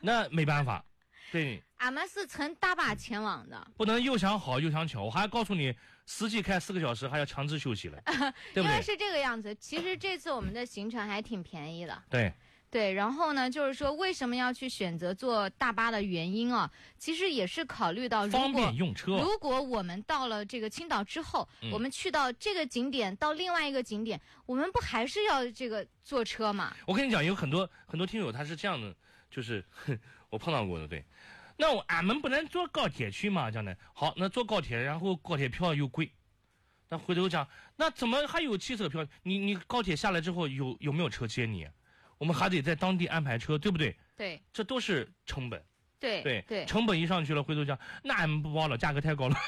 那没办法，对。 俺们是乘大巴前往的， 不能又想好又想巧，我还要告诉你，实际开4个小时还要强制休息了，对不对？ 因为是这个样子。其实这次我们的行程还挺便宜的。 对， 然后呢，就是说为什么要去选择坐大巴的原因啊，其实也是考虑到方便用车。 如果我们到了这个青岛之后，我们去到这个景点到另外一个景点，我们不还是要这个坐车吗？ 我跟你讲，有很多听友他是这样的，就是我碰到过的，对。那俺们不能坐高铁去嘛？这样的。好，那坐高铁，然后高铁票又贵。那回头讲，那怎么还有汽车票？你高铁下来之后有没有车接你？我们还得在当地安排车，对不对？ 对， 这都是成本。 对， 成本一上去了，回头讲，那俺们不包了，价格太高了。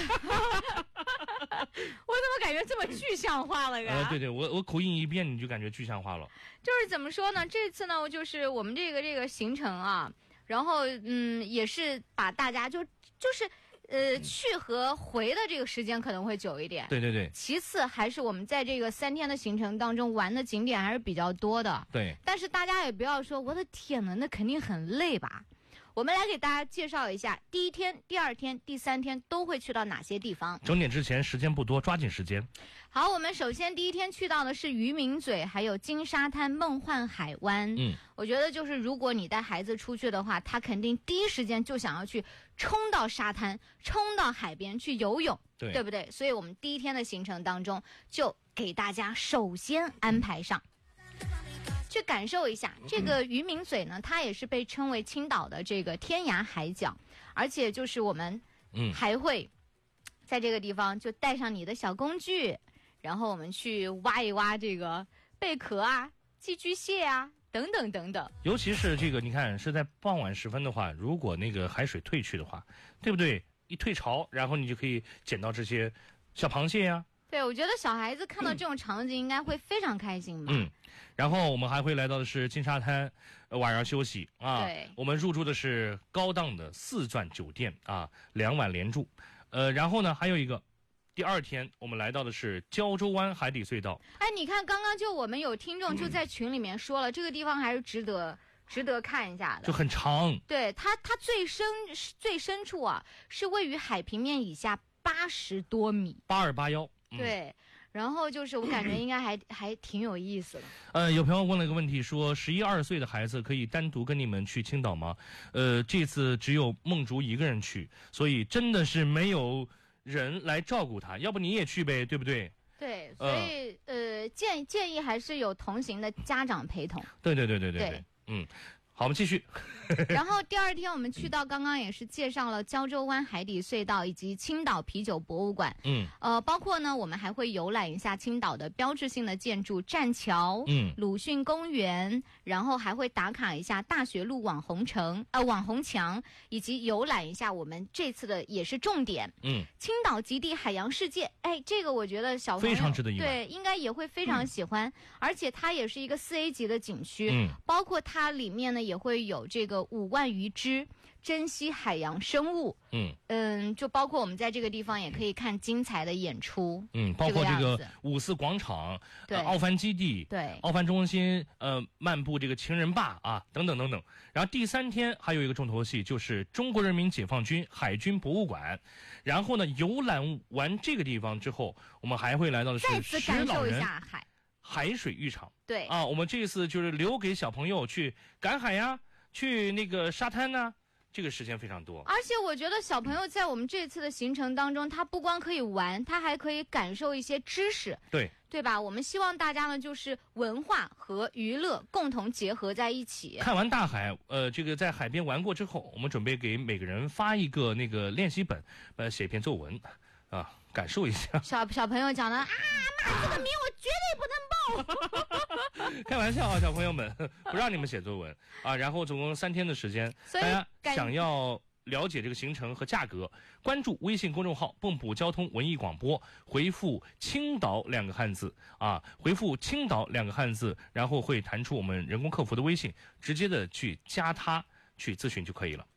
我怎么感觉这么具象化了呀？ 对，我口音一变，你就感觉具象化了。 就是怎么说呢？这次呢，就是我们这个行程啊。然后也是把大家就是去和回的这个时间可能会久一点。 对。 其次还是我们在这个3天的行程当中玩的景点还是比较多的。 对。 但是大家也不要说我的天哪，那肯定很累吧。我们来给大家介绍一下第1天、第2天、第3天都会去到哪些地方。 整点之前时间不多，抓紧时间。 好，我们首先第1天去到的是渔民嘴，还有金沙滩、梦幻海湾。我觉得就是如果你带孩子出去的话，他肯定第一时间就想要去冲到沙滩、冲到海边去游泳，对不对？所以我们第1天的行程当中就给大家首先安排上。去感受一下这个渔民嘴呢，它也是被称为青岛的这个天涯海角，而且就是我们还会在这个地方就带上你的小工具，然后我们去挖一挖这个贝壳啊、寄居蟹啊等等等等。 尤其是这个，你看是在傍晚时分的话，如果那个海水退去的话，对不对？一退潮，然后你就可以捡到这些小螃蟹呀。 对，我觉得小孩子看到这种场景应该会非常开心吧。 然后我们还会来到的是金沙滩，晚上休息啊。 对， 我们入住的是高档的4钻酒店啊，2晚连住。然后呢，还有一个，第2天我们来到的是胶州湾海底隧道。 哎，你看刚刚就我们有听众就在群里面说了，这个地方还是值得看一下的， 就很长。 对，它最深处啊，是位于海平面以下80多米 ，8281。 对，然后就是我感觉应该还挺有意思的。有朋友问了一个问题，说11、12岁的孩子可以单独跟你们去青岛吗？这次只有梦竹一个人去，所以真的是没有人来照顾他，要不你也去呗，对不对？ 对，所以建议还是有同行的家长陪同。 对，好，我们继续。 然后第2天我们去到刚刚也是介绍了胶州湾海底隧道以及青岛啤酒博物馆。包括呢我们还会游览一下青岛的标志性的建筑栈桥、鲁迅公园，然后还会打卡一下大学路网红墙，以及游览一下我们这次的也是重点。青岛极地海洋世界，哎，这个我觉得小朋友非常值得一玩， 对，应该也会非常喜欢。而且它也是一个4A 级的景区，包括它里面呢也会有这个5万余只珍稀海洋生物。就包括我们在这个地方也可以看精彩的演出。 包括这个5·4广场、奥帆基地、奥帆中心、漫步这个情人坝啊，等等等等。然后第3天还有一个重头戏，就是中国人民解放军海军博物馆。然后呢，游览完这个地方之后，我们还会来到的是再次感受一下海水浴场。 对啊，我们这一次就是留给小朋友去赶海呀，去那个沙滩呐，这个时间非常多。 而且我觉得小朋友在我们这次的行程当中，他不光可以玩，他还可以感受一些知识。对吧？我们希望大家呢，就是文化和娱乐共同结合在一起。 看完大海，这个在海边玩过之后，我们准备给每个人发一个那个练习本，写一篇作文，啊，感受一下。 小朋友讲的啊，妈，这个名我绝对不能报。 开玩笑啊，小朋友们，不让你们写作文啊。然后总共3天的时间，大家想要了解这个行程和价格，关注微信公众号蚌埠交通文艺广播，回复青岛2个汉字啊，回复青岛2个汉字，然后会弹出我们人工客服的微信，直接的去加他去咨询就可以了。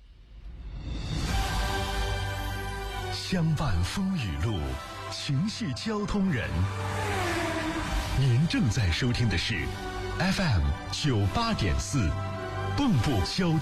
相伴风雨路，情系交通人。您正在收听的是 FM 98.4蚌埠交通